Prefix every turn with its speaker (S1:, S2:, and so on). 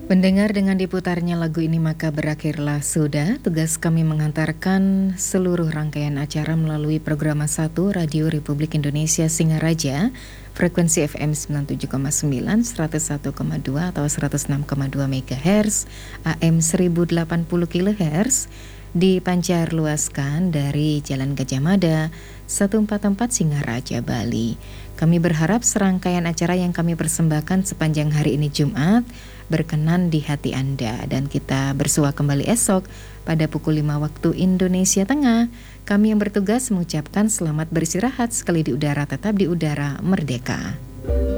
S1: Pendengar, dengan diputarnya lagu ini maka berakhirlah sudah tugas kami mengantarkan seluruh rangkaian acara melalui program 1 Radio Republik Indonesia Singaraja, frekuensi FM 97,9, 101,2 atau 106,2 MHz, AM 1080 kHz, dipancar luaskan dari Jalan Gajah Mada 144 Singaraja, Bali. Kami berharap serangkaian acara yang kami persembahkan sepanjang hari ini Jumat berkenan di hati Anda, dan kita bersua kembali esok pada pukul 5 waktu Indonesia Tengah. Kami yang bertugas mengucapkan selamat beristirahat, sekali di udara tetap di udara merdeka.